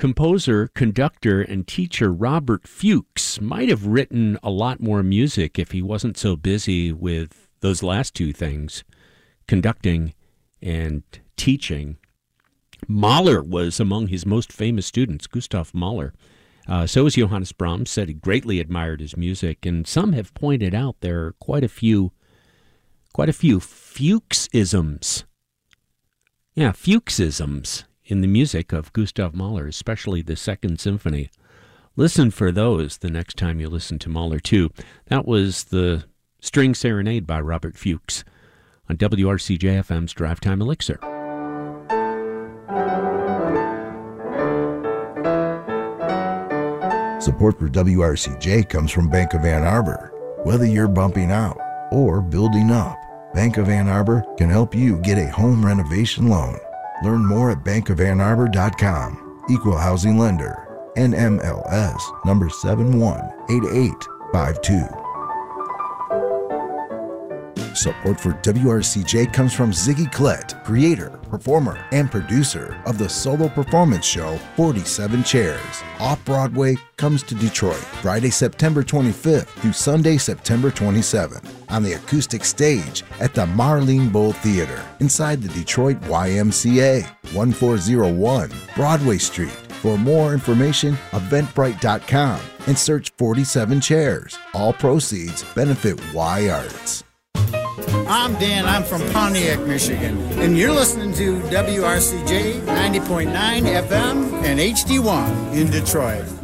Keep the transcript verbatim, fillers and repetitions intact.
Composer, conductor, and teacher Robert Fuchs might have written a lot more music if he wasn't so busy with those last two things, conducting and teaching. Mahler was among his most famous students, Gustav Mahler. Uh, so was Johannes Brahms, said he greatly admired his music, and some have pointed out there are quite a few, quite a few Fuchsisms. Yeah, Fuchsisms in the music of Gustav Mahler, especially the Second Symphony. Listen for those the next time you listen to Mahler too. That was the String Serenade by Robert Fuchs on W R C J F M's Drive Time Elixir. Support for W R C J comes from Bank of Ann Arbor. Whether you're bumping out or building up, Bank of Ann Arbor can help you get a home renovation loan. Learn more at bank of ann arbor dot com. Equal housing lender. N M L S number seven one eight eight five two. Support for W R C J comes from Ziggy Klett, creator, performer, and producer of the solo performance show forty-seven Chairs. Off-Broadway comes to Detroit Friday, September twenty-fifth through Sunday, September twenty-seventh on the acoustic stage at the Marlene Bowl Theater inside the Detroit Y M C A, one four zero one Broadway Street. For more information, eventbrite dot com and search forty-seven Chairs. All proceeds benefit Y Arts. I'm Dan. I'm from Pontiac, Michigan. And you're listening to W R C J ninety point nine F M and H D one in Detroit.